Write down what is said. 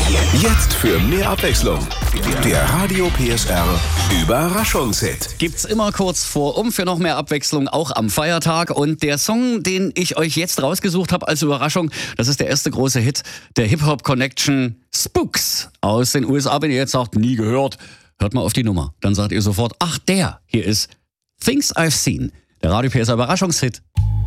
Jetzt für mehr Abwechslung. Der Radio PSR Überraschungshit. Gibt's immer kurz vor für noch mehr Abwechslung, auch am Feiertag. Und der Song, den ich euch jetzt rausgesucht habe als Überraschung, das ist der erste große Hit der Hip-Hop-Connection Spooks aus den USA. Wenn ihr jetzt sagt, nie gehört, hört mal auf die Nummer. Dann sagt ihr sofort, ach der, hier ist Things I've Seen, der Radio PSR Überraschungshit.